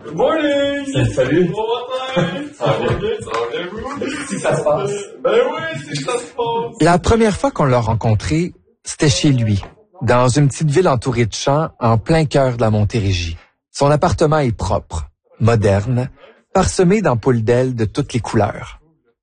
Good morning! Salut! Bon matin! Ça va bien, vous? Si ça se passe. Ben oui, si ça se passe! La première fois qu'on l'a rencontré, c'était chez lui, dans une petite ville entourée de champs, en plein cœur de la Montérégie. Son appartement est propre, moderne, parsemé d'ampoules d'ailes de toutes les couleurs.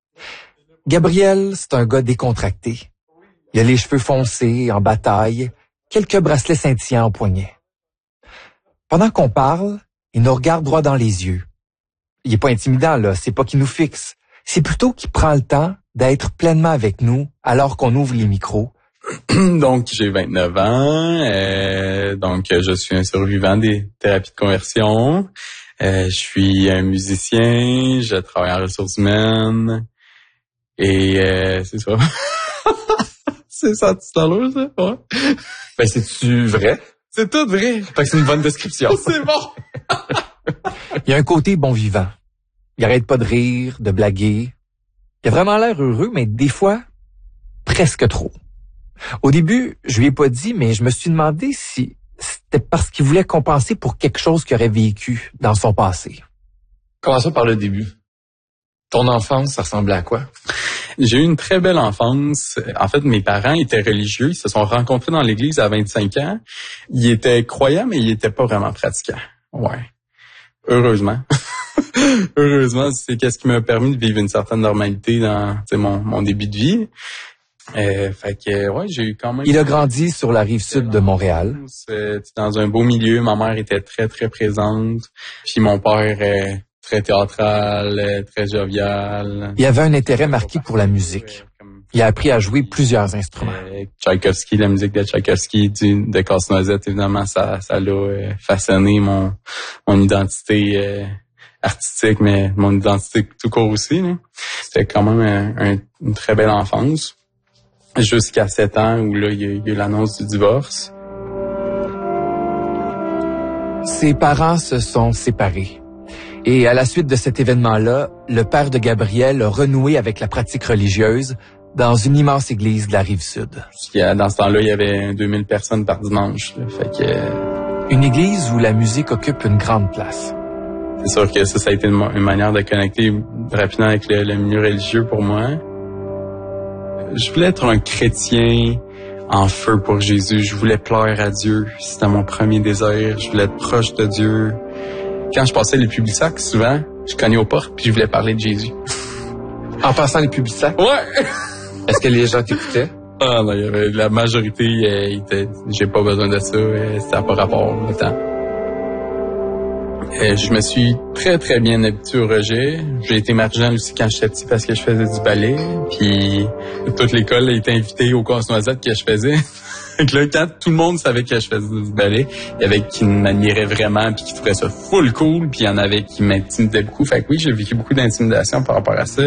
Gabriel, c'est un gars décontracté. Il a les cheveux foncés, en bataille, quelques bracelets scintillants au poignet. Pendant qu'on parle, il nous regarde droit dans les yeux. Il est pas intimidant, là, c'est pas qu'il nous fixe. C'est plutôt qu'il prend le temps d'être pleinement avec nous alors qu'on ouvre les micros. Donc, j'ai 29 ans. Donc, je suis un survivant des thérapies de conversion. Je suis un musicien. Je travaille en ressources humaines. Et c'est ça. C'est ça, tout à l'heure, ça? Ouais. Ben, c'est-tu vrai? C'est tout vrai. Fait que c'est une bonne description. C'est bon. Il a un côté bon vivant. Il arrête pas de rire, de blaguer. Il a vraiment l'air heureux, mais des fois, presque trop. Au début, je lui ai pas dit, mais je me suis demandé si c'était parce qu'il voulait compenser pour quelque chose qu'il aurait vécu dans son passé. Commençons par le début. Ton enfance, ça ressemblait à quoi? J'ai eu une très belle enfance. En fait, mes parents étaient religieux. Ils se sont rencontrés dans l'église à 25 ans. Ils étaient croyants, mais ils étaient pas vraiment pratiquants. Ouais. Heureusement. Heureusement, c'est qu'est-ce qui m'a permis de vivre une certaine normalité dans mon début de vie. Fait que, ouais, j'ai eu quand même... Il a grandi sur la rive sud de Montréal. Dans un beau milieu. Ma mère était très, très présente. Puis mon père... très théâtral, très jovial. Il avait un intérêt marqué pour la musique. Il a appris à jouer plusieurs instruments. Tchaïkovski, la musique de Tchaïkovski, de Casse-Noisette, évidemment, ça l'a façonné mon identité artistique, mais mon identité tout court aussi. Là. C'était quand même une très belle enfance. Jusqu'à 7 ans où là, il y a eu l'annonce du divorce. Ses parents se sont séparés. Et à la suite de cet événement-là, le père de Gabriel a renoué avec la pratique religieuse dans une immense église de la Rive-Sud. Dans ce temps-là, il y avait 2000 personnes par dimanche. Là, fait que, une église où la musique occupe une grande place. C'est sûr que ça a été une manière de connecter rapidement avec le milieu religieux pour moi. Je voulais être un chrétien en feu pour Jésus. Je voulais plaire à Dieu. C'était mon premier désir. Je voulais être proche de Dieu. Quand je passais les Publisac, souvent, je cognais aux portes puis je voulais parler de Jésus. En passant les Publisac? Ouais! Est-ce que les gens t'écoutaient? Ah non, il y avait la majorité, j'ai pas besoin de ça, ça n'a pas rapport le temps. Je me suis très très bien habitué au rejet. J'ai été marginal aussi quand j'étais petit parce que je faisais du ballet. Puis toute l'école a été invitée au Casse-Noisette que je faisais. Donc là, quand tout le monde savait que je faisais du ballet, il y avait qui m'admirait vraiment puis qui trouvait ça full cool, puis il y en avait qui m'intimidaient beaucoup. Fait que oui, j'ai vécu beaucoup d'intimidation par rapport à ça.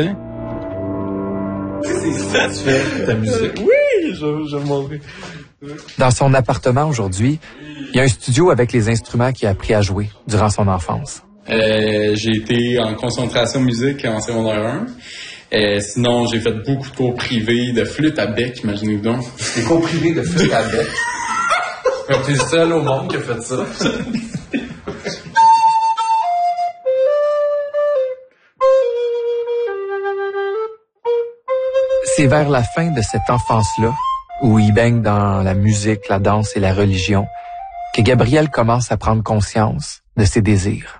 C'est ça, tu fais ta musique. Oui, je vais vous montrer. Dans son appartement aujourd'hui, il y a un studio avec les instruments qu'il a appris à jouer durant son enfance. J'ai été en concentration musique en secondaire 1. Sinon, j'ai fait beaucoup de cours privés de flûte à bec, imaginez-vous donc. Des cours privés de flûte à bec. Tu es le seul au monde qui a fait ça. C'est vers la fin de cette enfance-là, où il baigne dans la musique, la danse et la religion, que Gabriel commence à prendre conscience de ses désirs.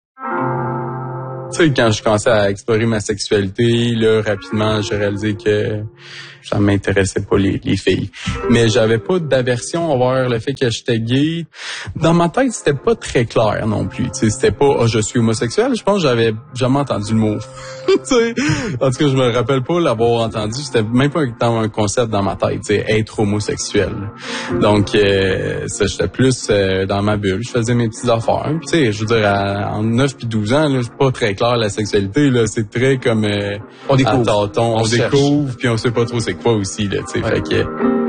Tu sais, quand je commençais à explorer ma sexualité, là, rapidement, j'ai réalisé que ça m'intéressait pas les filles. Mais j'avais pas d'aversion envers le fait que j'étais gay. Dans ma tête, c'était pas très clair non plus. Tu sais, c'était pas je suis homosexuel. Je pense que j'avais jamais entendu le mot. Tu sais, en tout cas, je me rappelle pas l'avoir entendu. C'était même pas un concept dans ma tête. Tu sais, être homosexuel. Donc, ça, j'étais plus dans ma bulle. Je faisais mes petites affaires. Puis, tu sais, je veux dire, en 9 puis 12 ans, là, c'est pas très clair la sexualité. Là, c'est très comme on découvre. À tâtons, on découvre, puis on sait pas trop c'est quoi aussi, là, tu sais, fait que...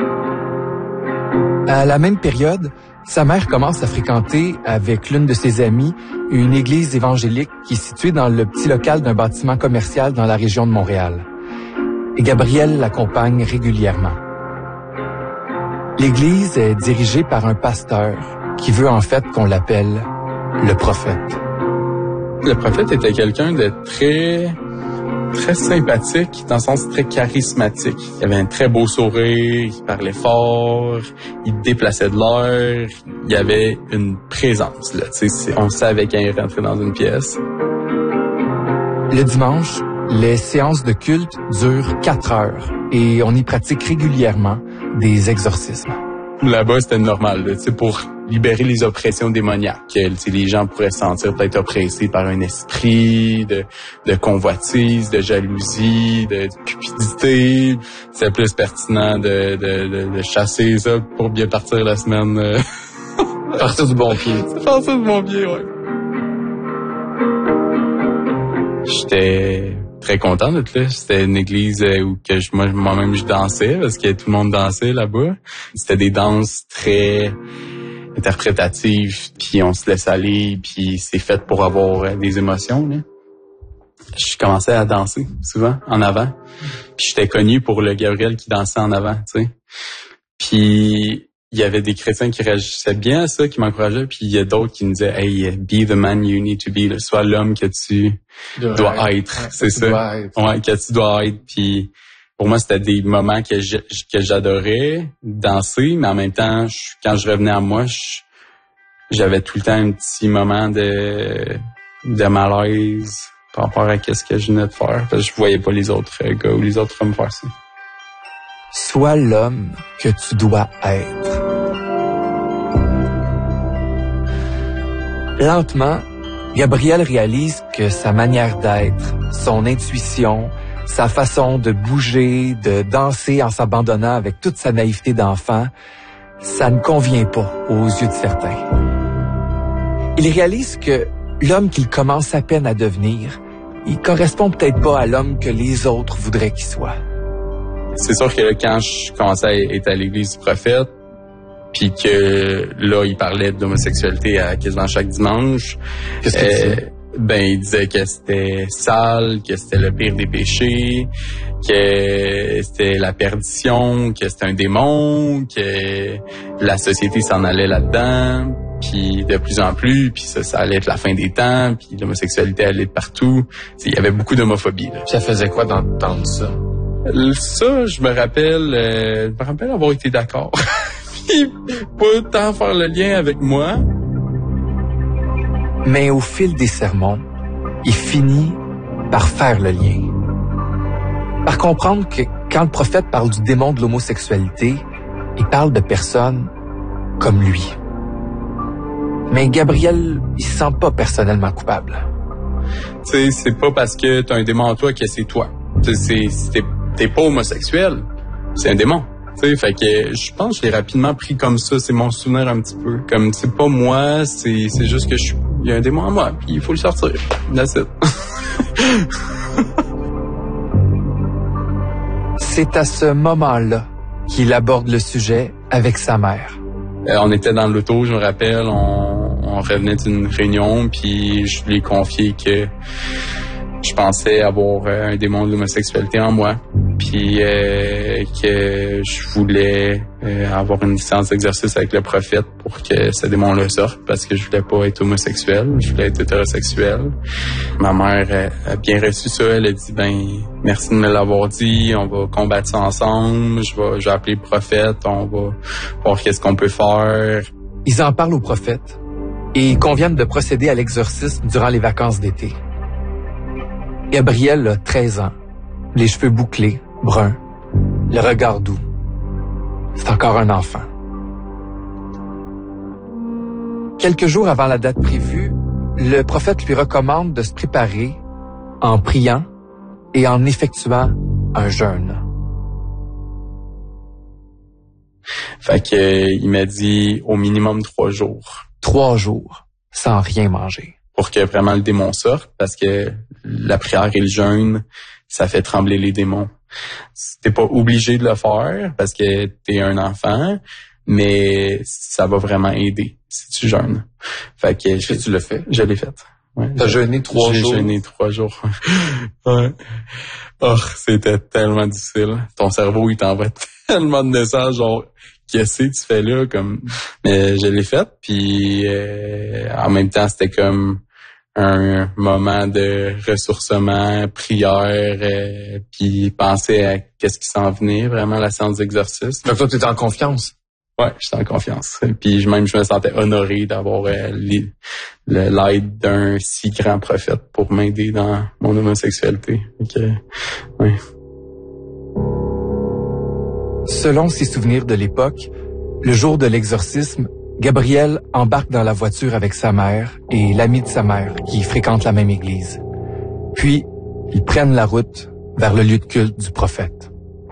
À la même période, sa mère commence à fréquenter avec l'une de ses amies une église évangélique qui est située dans le petit local d'un bâtiment commercial dans la région de Montréal. Et Gabriel l'accompagne régulièrement. L'église est dirigée par un pasteur qui veut en fait qu'on l'appelle le prophète. Le prophète était quelqu'un de très sympathique, dans le sens très charismatique. Il avait un très beau sourire, il parlait fort, il déplaçait de l'air, il y avait une présence, là. On savait quand il rentrait dans une pièce. Le dimanche, les séances de culte durent 4 heures et on y pratique régulièrement des exorcismes. Là-bas, c'était normal, là, pour libérer les oppressions démoniaques. Les gens pourraient se sentir peut-être oppressés par un esprit de convoitise, de jalousie, de cupidité. C'est plus pertinent de chasser ça pour bien partir la semaine. Partir du bon pied. Partir du bon pied, ouais. J'étais très content d'être là. C'était une église où moi-même je dansais parce que tout le monde dansait là-bas. C'était des danses très interprétatives, puis on se laisse aller, puis c'est fait pour avoir des émotions, là. Je commençais à danser souvent en avant. Puis j'étais connu pour le Gabriel qui dansait en avant, tu sais. Puis il y avait des chrétiens qui réagissaient bien à ça, qui m'encourageaient, puis il y a d'autres qui me disaient « Hey, be the man you need to be », sois l'homme que tu dois être. C'est ça. Ouais, que tu dois être. Puis pour moi, c'était des moments que j'adorais danser, mais en même temps, quand je revenais à moi, j'avais tout le temps un petit moment de malaise par rapport à ce que je venais de faire, parce que je voyais pas les autres gars ou les autres femmes faire ça. Sois l'homme que tu dois être. Lentement, Gabriel réalise que sa manière d'être, son intuition, sa façon de bouger, de danser en s'abandonnant avec toute sa naïveté d'enfant, ça ne convient pas aux yeux de certains. Il réalise que l'homme qu'il commence à peine à devenir, il correspond peut-être pas à l'homme que les autres voudraient qu'il soit. C'est sûr que là, quand je commençais à être à l'église du prophète, puis que là, il parlait d'homosexualité à quasiment chaque dimanche. Qu'est-ce qu'il disait? Il disait que c'était sale, que c'était le pire des péchés, que c'était la perdition, que c'était un démon, que la société s'en allait là-dedans, puis de plus en plus, puis ça allait être la fin des temps, puis l'homosexualité allait être partout. Il y avait beaucoup d'homophobie, là. Ça faisait quoi d'entendre ça? Ça, je me rappelle avoir été d'accord. Puis pas tant faire le lien avec moi. Mais au fil des sermons, il finit par faire le lien. Par comprendre que quand le prophète parle du démon de l'homosexualité, il parle de personnes comme lui. Mais Gabriel, il se sent pas personnellement coupable. Tu sais, c'est pas parce que t'as un démon en toi que c'est toi. T'es pas homosexuel, c'est un démon. Tu sais, fait que je pense que je l'ai rapidement pris comme ça, c'est mon souvenir un petit peu. Comme c'est pas moi, c'est juste que il y a un démon en moi, puis il faut le sortir. That's it. C'est à ce moment-là qu'il aborde le sujet avec sa mère. On était dans l'auto, je me rappelle, on revenait d'une réunion, puis je lui ai confié que je pensais avoir un démon de l'homosexualité en moi, puis que je voulais avoir une licence d'exercice avec le prophète pour que ce démon-là sorte, parce que je voulais pas être homosexuel, je voulais être hétérosexuel. Ma mère a bien reçu ça, elle a dit merci de me l'avoir dit, on va combattre ça ensemble, je vais appeler le prophète, on va voir qu'est-ce qu'on peut faire. Ils en parlent au prophète et ils conviennent de procéder à l'exorcisme durant les vacances d'été. Gabriel a 13 ans, les cheveux bouclés, bruns, le regard doux. C'est encore un enfant. Quelques jours avant la date prévue, le prophète lui recommande de se préparer en priant et en effectuant un jeûne. Fait que il m'a dit au minimum 3 jours. 3 jours, sans rien manger. Pour que vraiment le démon sorte, parce que la prière et le jeûne, ça fait trembler les démons. T'es pas obligé de le faire parce que t'es un enfant, mais ça va vraiment aider si tu jeûnes. Fait que tu l'as fait? Je l'ai fait. Ouais. T'as jeûné 3 jours? J'ai jeûné 3 jours. Ouais. Oh, c'était tellement difficile. Ton cerveau, il t'envoie tellement de messages, genre, qu'est-ce que tu fais là, comme. Mais je l'ai fait, puis en même temps, c'était comme un moment de ressourcement, prière, puis penser à qu'est-ce qui s'en venait, vraiment la séance d'exorcisme. Donc toi, tu es en confiance? Ouais, j'étais en confiance. Puis je me sentais honoré d'avoir l'aide d'un si grand prophète pour m'aider dans mon homosexualité. Donc, ouais. Selon ses souvenirs de l'époque, le jour de l'exorcisme, Gabriel embarque dans la voiture avec sa mère et l'ami de sa mère qui fréquente la même église. Puis, ils prennent la route vers le lieu de culte du prophète.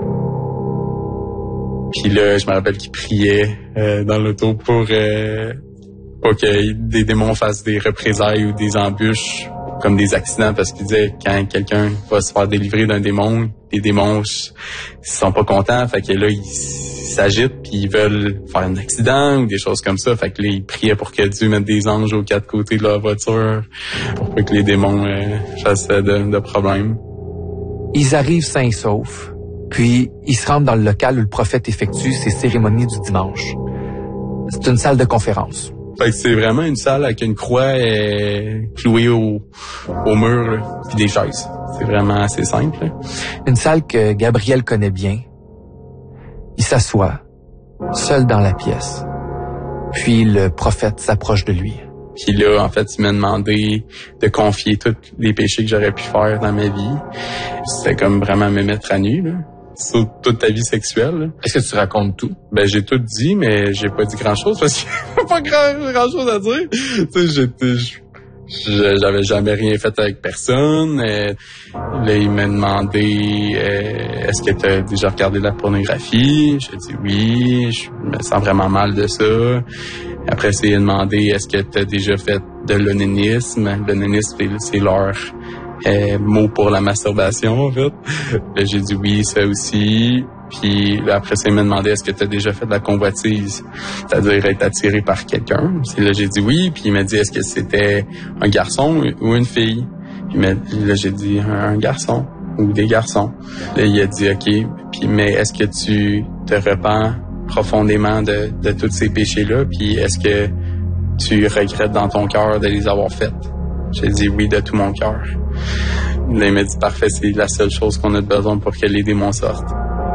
Puis là, je me rappelle qu'il priait dans l'auto pour que des démons fassent des représailles ou des embûches comme des accidents, parce qu'il disait quand quelqu'un va se faire délivrer d'un démon, les démons ils sont pas contents, fait que là ils s'agitent puis ils veulent faire un accident ou des choses comme ça, fait que là ils priaient pour que Dieu mette des anges aux quatre côtés de leur voiture pour pas que les démons fassent de problèmes. Ils arrivent sains et saufs. Puis, ils se rendent dans le local où le prophète effectue ses cérémonies du dimanche. C'est une salle de conférence. Fait que c'est vraiment une salle avec une croix clouée au mur, là, puis des chaises. C'est vraiment assez simple. Là. Une salle que Gabriel connaît bien. Il s'assoit, seul dans la pièce. Puis le prophète s'approche de lui. Puis là, en fait, il m'a demandé de confier tous les péchés que j'aurais pu faire dans ma vie. C'était comme vraiment me mettre à nu, là. Sur toute ta vie sexuelle. Là. Est-ce que tu racontes tout? Ben, j'ai tout dit, mais j'ai pas dit grand-chose parce qu'il n'y a pas grand-chose à dire. Tu sais, j'avais jamais rien fait avec personne. Là, il m'a demandé est-ce que tu as déjà regardé la pornographie? J'ai dit oui, je me sens vraiment mal de ça. Après, il m'a demandé est-ce que tu as déjà fait de l'onanisme? L'onanisme, c'est leur mot pour la masturbation, en fait. Là, j'ai dit oui, ça aussi. Puis là, après ça, il m'a demandé est-ce que tu as déjà fait de la convoitise, c'est-à-dire être attiré par quelqu'un. Puis là, j'ai dit oui. Puis il m'a dit est-ce que c'était un garçon ou une fille. Puis là, j'ai dit un garçon ou des garçons. Là, il a dit OK. Puis mais est-ce que tu te repens profondément de tous ces péchés-là? Puis est-ce que tu regrettes dans ton cœur de les avoir faits? J'ai dit oui de tout mon cœur. Là, il m'a dit parfait, c'est la seule chose qu'on a besoin pour que les démons sortent.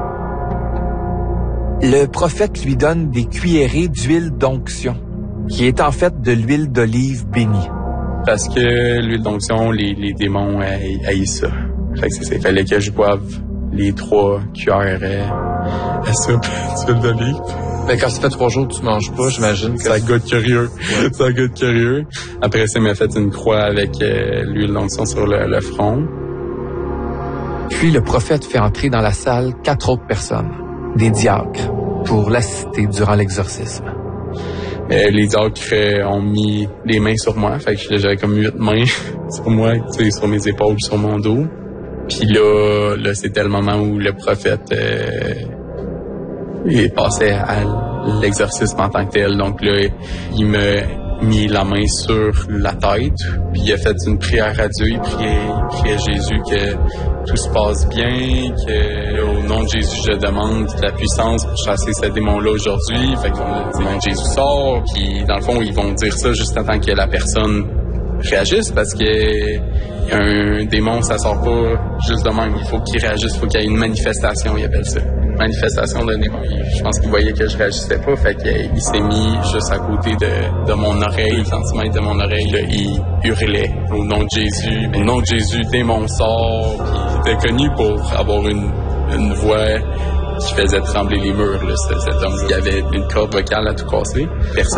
Le prophète lui donne des cuillerées d'huile d'onction, qui est en fait de l'huile d'olive bénie. Parce que l'huile d'onction, les démons haïssent ça. Fait que c'est ça. Il fallait que je boive les 3 cuillères à soupe d'huile d'olive. Mais quand ça fait 3 jours que tu manges pas, j'imagine que... Ça goûte curieux. Ouais. Ça goûte curieux. Après ça, il m'a fait une croix avec l'huile d'onction sur le front. Puis le prophète fait entrer dans la salle 4 autres personnes, des diacres, pour l'assister durant l'exorcisme. Les diacres ont mis les mains sur moi. Fait que j'avais comme 8 mains sur moi, tu sais, sur mes épaules, sur mon dos. Puis là, c'était le moment où le prophète... il passait à l'exorcisme en tant que tel. Donc là, il m'a mis la main sur la tête, puis il a fait une prière à Dieu. Il priait à Jésus que tout se passe bien, que au nom de Jésus, je demande la puissance pour chasser ce démon-là aujourd'hui. Fait qu'on a dit, non, Jésus sort, puis dans le fond, ils vont dire ça juste en tant que la personne réagisse, parce que un démon, ça sort pas juste de même. Il faut qu'il réagisse, il faut qu'il y ait une manifestation, ils appellent ça. Manifestation d'un démon. Je pense qu'il voyait que je réagissais pas, fait qu'il s'est mis juste à côté de mon oreille, centimètre de mon oreille, là, il hurlait au nom de Jésus. Au nom de Jésus, démon sort. Puis il était connu pour avoir une voix qui faisait trembler les murs, là, cet homme. Il y avait une corde vocale à tout casser. Personne